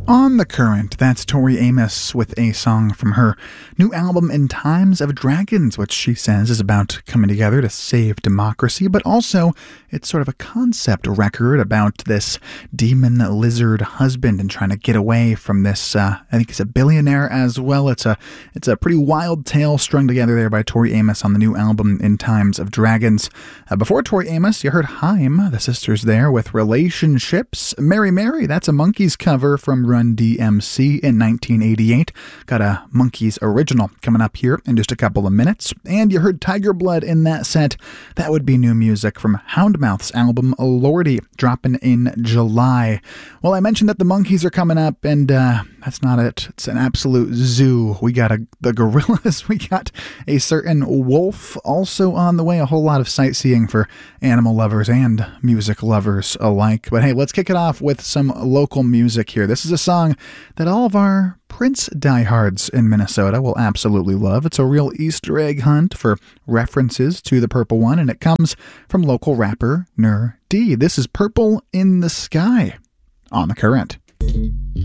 On the Current, that's Tori Amos with a song from her new album In Times of Dragons, which she says is about coming together to save democracy, but also it's sort of a concept record about this demon lizard husband and trying to get away from this, I think he's a billionaire as well. It's a pretty wild tale strung together there by Tori Amos on the new album In Times of Dragons. Before Tori Amos, you heard Haim, the sisters there, with Relationships. Mary Mary, that's a Monkees cover from Run DMC in 1988. Got a Monkees original coming up here in just a couple of minutes. And you heard Tiger Blood in that set. That would be new music from Houndmouth's album Lordy, dropping in July. Well, I mentioned that the Monkees are coming up, and that's not it. It's an absolute zoo. We got the gorillas. We got a certain wolf also on the way. A whole lot of sightseeing for animal lovers and music lovers alike. But hey, let's kick it off with some local music here. This is a song that all of our Prince diehards in Minnesota will absolutely love. It's a real Easter egg hunt for references to the Purple One, and it comes from local rapper Nur D. This is Purple in the Sky on The Current.